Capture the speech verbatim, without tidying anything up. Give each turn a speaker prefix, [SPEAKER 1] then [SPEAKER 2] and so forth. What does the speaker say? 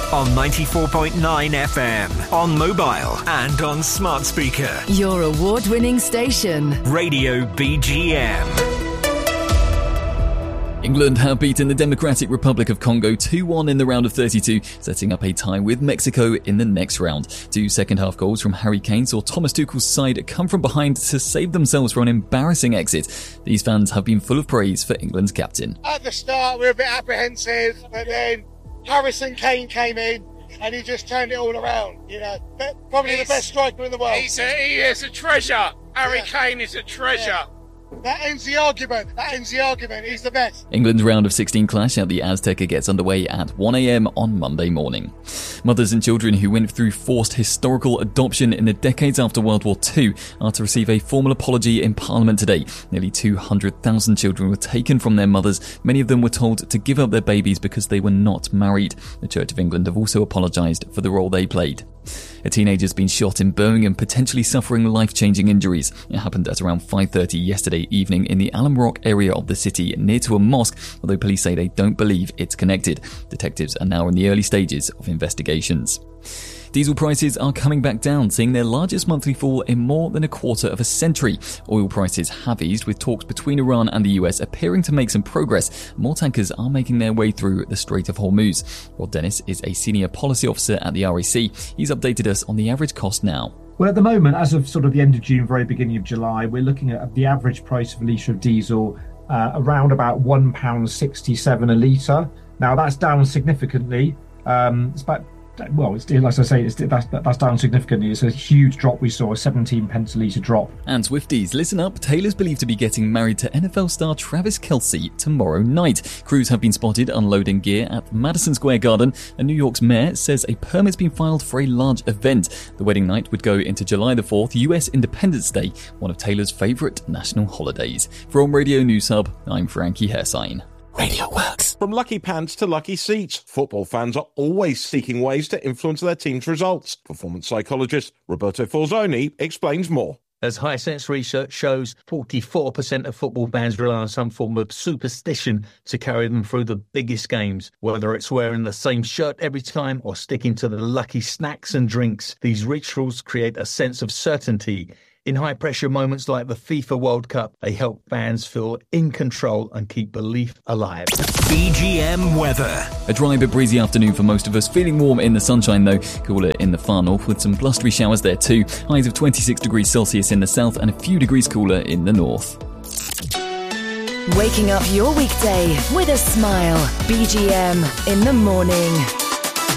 [SPEAKER 1] on ninety-four point nine F M, on mobile and on smart speaker.
[SPEAKER 2] Your award-winning station.
[SPEAKER 1] Radio B G M.
[SPEAKER 3] England have beaten the Democratic Republic of Congo two one in the round of thirty-two, setting up a tie with Mexico in the next round. Two second-half goals from Harry Kane saw Thomas Tuchel's side come from behind to save themselves from an embarrassing exit. These fans have been full of praise for England's captain.
[SPEAKER 4] At the start, we were a bit apprehensive, but then Harrison Kane came in and he just turned it all around. You know, probably he's, the best striker in the world.
[SPEAKER 5] He's a, he is a treasure. Harry yeah. Kane is a treasure. Yeah.
[SPEAKER 4] That ends the argument. That ends the argument. He's the best.
[SPEAKER 3] England's round of sixteen clash at the Azteca gets underway at one a.m. on Monday morning. Mothers and children who went through forced historical adoption in the decades after World War Two are to receive a formal apology in Parliament today. Nearly two hundred thousand children were taken from their mothers. Many of them were told to give up their babies because they were not married. The Church of England have also apologised for the role they played. A teenager's been shot in Birmingham, potentially suffering life-changing injuries. It happened at around five thirty yesterday evening in the Alum Rock area of the city, near to a mosque, although police say they don't believe it's connected. Detectives are now in the early stages of investigations. Diesel prices are coming back down, seeing their largest monthly fall in more than a quarter of a century. Oil prices have eased, with talks between Iran and the U S appearing to make some progress. More tankers are making their way through the Strait of Hormuz. Rod Dennis is a senior policy officer at the R A C. He's updated us on the average cost now.
[SPEAKER 6] Well, at the moment, as of sort of the end of June, very beginning of July, we're looking at the average price of a litre of diesel uh, around about one pound sixty-seven a litre. Now, that's down significantly. Um, it's about Well, it's, as I say, it's, that's, that's down significantly. It's a huge drop we saw, a seventeen pence a litre drop.
[SPEAKER 3] And Swifties, listen up. Taylor's believed to be getting married to N F L star Travis Kelce tomorrow night. Crews have been spotted unloading gear at Madison Square Garden, and New York's mayor says a permit's been filed for a large event. The wedding night would go into July the fourth, U S Independence Day, one of Taylor's favourite national holidays. From Radio News Hub, I'm Frankie Hersign.
[SPEAKER 7] Radio works. From lucky pants to lucky seats, football fans are always seeking ways to influence their team's results. Performance psychologist Roberto Falzoni explains more.
[SPEAKER 8] As Hisense research shows, forty-four percent of football fans rely on some form of superstition to carry them through the biggest games. Whether it's wearing the same shirt every time or sticking to the lucky snacks and drinks, these rituals create a sense of certainty. In high-pressure moments like the FIFA World Cup, they help fans feel in control and keep belief alive.
[SPEAKER 1] B G M weather.
[SPEAKER 3] A dry but breezy afternoon for most of us. Feeling warm in the sunshine though. Cooler in the far north with some blustery showers there too. Highs of twenty-six degrees Celsius in the south and a few degrees cooler in the north.
[SPEAKER 2] Waking up your weekday with a smile. B G M in the morning.